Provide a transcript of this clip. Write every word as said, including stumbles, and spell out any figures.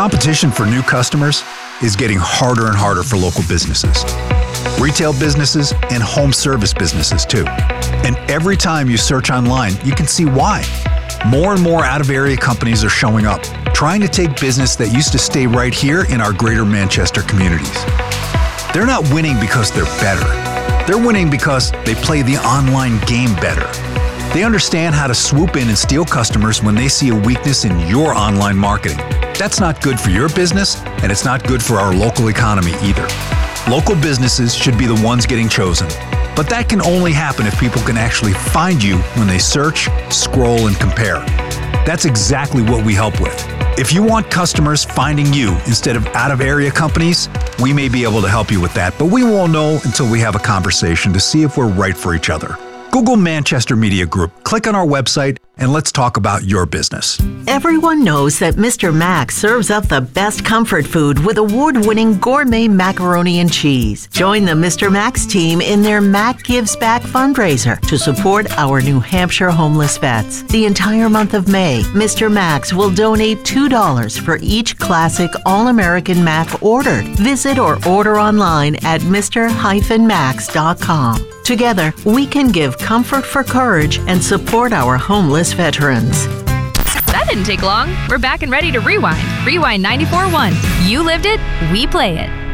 competition for new customers is getting harder and harder for local businesses. Retail businesses and home service businesses too. And every time you search online, you can see why. More and more out-of-area companies are showing up, trying to take business that used to stay right here in our greater Manchester communities. They're not winning because they're better. They're winning because they play the online game better. They understand how to swoop in and steal customers when they see a weakness in your online marketing. That's not good for your business, and it's not good for our local economy either. Local businesses should be the ones getting chosen, but that can only happen if people can actually find you when they search, scroll, and compare. That's exactly what we help with. If you want customers finding you instead of out-of-area companies, we may be able to help you with that, but we won't know until we have a conversation to see if we're right for each other. Google Manchester Media Group, click on our website, and let's talk about your business. Everyone knows that Mister Max serves up the best comfort food with award-winning gourmet macaroni and cheese. Join the Mister Max team in their Mac Gives Back fundraiser to support our New Hampshire homeless vets. The entire month of May, Mister Max will donate two dollars for each classic All-American Mac ordered. Visit or order online at mister max dot com. Together, we can give comfort for courage and support our homeless veterans. That didn't take long. We're back and ready to rewind. Rewind ninety-four point one. You lived it, we play it.